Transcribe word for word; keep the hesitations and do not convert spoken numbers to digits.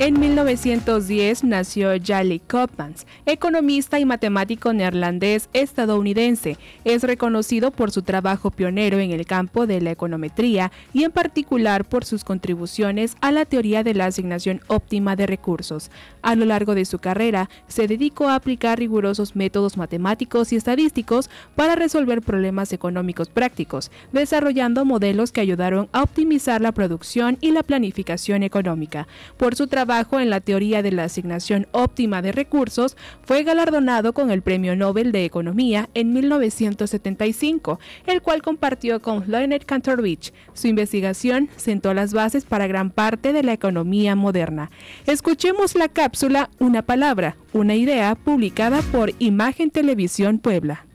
En mil novecientos diez nació Jelle Koopmans, economista y matemático neerlandés estadounidense. Es reconocido por su trabajo pionero en el campo de la econometría y en particular por sus contribuciones a la teoría de la asignación óptima de recursos. A lo largo de su carrera, se dedicó a aplicar rigurosos métodos matemáticos y estadísticos para resolver problemas económicos prácticos, desarrollando modelos que ayudaron a optimizar la producción y la planificación económica. Por su trabajo en la teoría de la asignación óptima de recursos, fue galardonado con el Premio Nobel de Economía en mil novecientos setenta y cinco, el cual compartió con Leonard Kantorowicz. Su investigación sentó las bases para gran parte de la economía moderna. Escuchemos la cápsula Una palabra, una idea, publicada por Imagen Televisión Puebla.